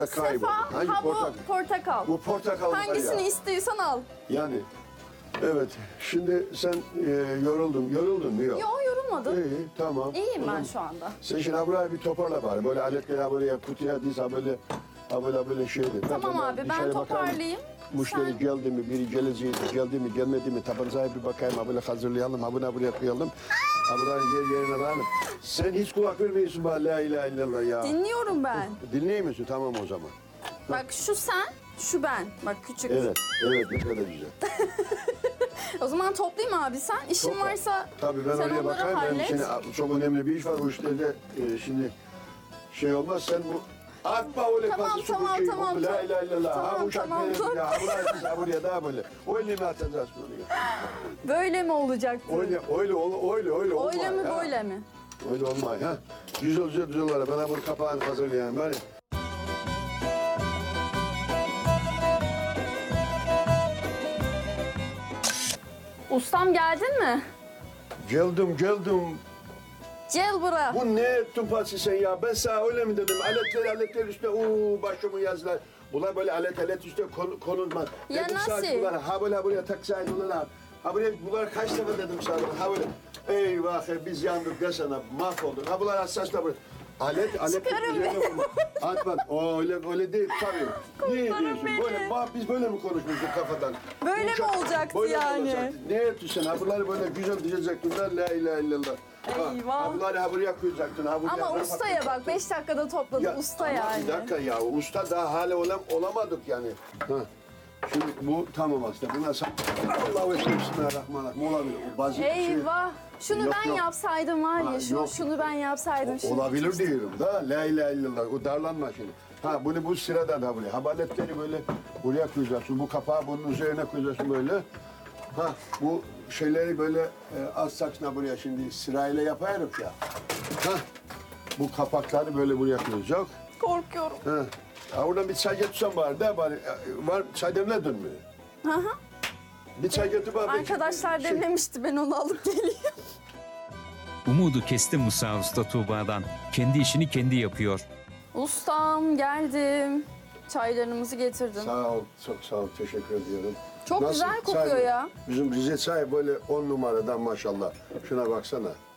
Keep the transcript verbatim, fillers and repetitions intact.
Kayboldu. Sefa, Hangi ha bu portakal? portakal. Bu portakal var Hangisini ya. istiyorsan al. Yani evet. Şimdi sen e, yoruldun. Yoruldun mu? Yok. Yo yorulmadım. İyi, tamam. İyiyim O ben zaman şu anda. Sen şimdi buraya bir toparla bari. Böyle aletleri buraya kutuya diz, ha böyle, ha böyle böyle şeydi. Tamam abi ben toparlayayım. Müşteri Sen- geldi mi, biri geleceğiydi, geldi mi, gelmedi mi? Tabanzaya bir bakayım, ha böyle hazırlayalım, ha bunu buraya koyalım. Ha buradan yer yerine alalım. Sen hiç kulak vermiyorsun bana, la ilahe illallah ya. Dinliyorum ben. Dinliyor musun? Tamam o zaman. Bak şu sen, şu ben. Bak küçük. Evet, evet ne kadar güzel. O zaman toplayayım abi sen. İşin Topla. varsa Tabii ben sen oraya onları bakayım. Ben hallet. şimdi çok önemli bir iş var. Bu işlerde e, şimdi şey olmaz. Sen bu atma öyle Tamam, pası su tamam, şey. tamam, La ilahe illallah. tamam, Ha uşak tamam, ne? dur. Ya buraya biz ha buraya daha böyle. Öyle mi atacağız bunu? Böyle mi olacaktı? Öyle öyle öyle öyle olmaz. Öyle mi ya. böyle mi? Öyle olmaz ha. Güzel güzel güzel olarak bana bunu kapağını hazırlayayım bari. Ustam geldin mi? Geldim geldim. Gel buraya. Bu ne ettin pası sen ya? Ben sana öyle mi dedim? Aletler aletler üstüne uuu başımı yazdılar. Bunlar böyle alet alet üstüne konu, konulmaz. Ya dedim nasıl? Sana, bunlar, ha böyle buraya taksaydın bunlar. Ha buraya bunlar kaç defa dedim sana. Ha böyle eyvah biz yandık desene mahvolduk. Ha bunlar hassasla böyle. Alet alet Çıkarın üzerine beni. vurma. Atma. O öyle öyle değil tabii. Niye diyorsun? beni. Böyle bak biz böyle mi konuşmuştuk kafadan? Böyle mi Yumuşak- olacaktı böyle mi yani? olacaktı? Ne ettin sen? Ha bunları böyle güzel diyecektin. La ilahe illallah. Ha, Eyvah. Ha bunları ha buraya koyacaktın. Ha buraya Ama buraya ustaya bak koyacaktın. beş dakikada topladı Ya, usta ama yani. Bir dakika ya usta daha hala olam, olamadık yani. Ha. Şimdi bu tamam aslında. Buna sen Allahu Ekber Bismillahirrahmanirrahim olabilir. O bazı şey- Eyvah. Şunu Yok, ben yok. yapsaydım var Ha, ya, şunu, yok. şunu ben yapsaydım. Şimdi Olabilir diyorum da la ilahe illallah o darlanma şimdi. Ha bunu bu sırada da buraya. Habaletleri böyle buraya koyacaksın. Bu kapağı bunun üzerine koyacaksın böyle. Ha bu şeyleri böyle e, az saçına buraya şimdi sırayla yaparız ya. Ha bu kapakları böyle buraya koyacak. korkuyorum. Ha. Ha, oradan bir çay getirsen bari de bari. E, Var çay demledin mi? Hı hı. Bir çay getir bari. Arkadaşlar Şey- demlemişti, ben onu alıp geleyim. Umudu kesti Musa Usta Tuğba'dan. Kendi işini kendi yapıyor. Ustam geldim. Çaylarımızı getirdim. Sağ ol, çok sağ ol. Teşekkür ediyorum. Çok güzel kokuyor Çay mı? ya. Bizim Rize çayı böyle on numaradan maşallah. Şuna baksana.